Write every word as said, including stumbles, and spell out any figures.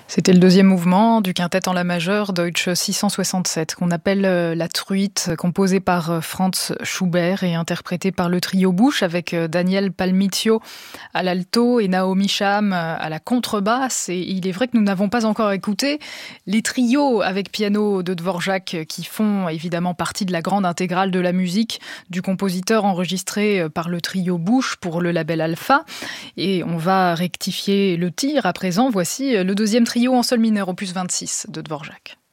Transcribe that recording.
C'était le deuxième mouvement du quintet en la majeure Deutsche six cent soixante-sept, qu'on appelle euh, la truite, composée par euh, Franz Schubert et interprétée par le trio Busch avec euh, Daniel Palmicchio à l'alto et Naomi Sham euh, à la contrebasse. Et il est vrai que nous n'avons pas encore écouté les trios avec piano de Dvorak euh, qui font évidemment partie de la grande intégrale de la musique du compositeur enregistré euh, par le trio Busch pour le label Alpha. Et on va rectifier le tir à présent. Voici euh, le deuxième trio en sol mineur, opus vingt-six de Dvorak.